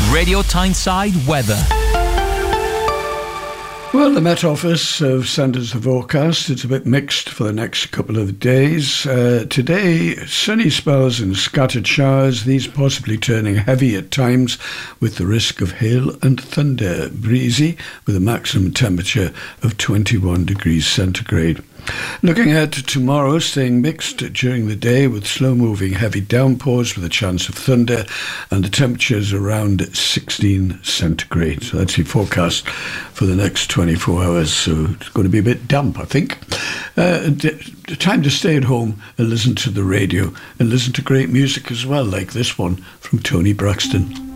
Radio Tyneside weather. Well, the Met Office have sent us the forecast. It's a bit mixed for the next couple of days. Today, sunny spells and scattered showers, these possibly turning heavy at times with the risk of hail and thunder. Breezy with a maximum temperature of 21 degrees centigrade. Looking ahead to tomorrow, staying mixed during the day with slow-moving heavy downpours with a chance of thunder, and the temperatures around 16 centigrade. So that's your forecast for the next 24 hours. So it's going to be a bit damp, I think. Time to stay at home and listen to the radio and listen to great music as well, like this one from Tony Braxton.